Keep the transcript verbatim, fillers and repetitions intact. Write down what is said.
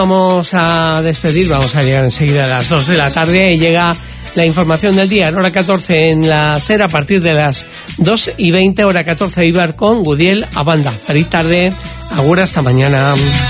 Vamos a despedir, vamos a llegar enseguida a las dos de la tarde y llega la información del día, hora catorce en la SER a partir de las dos y veinte, hora catorce Ibar con Gudiel Abanda. Feliz tarde, agur, hasta mañana.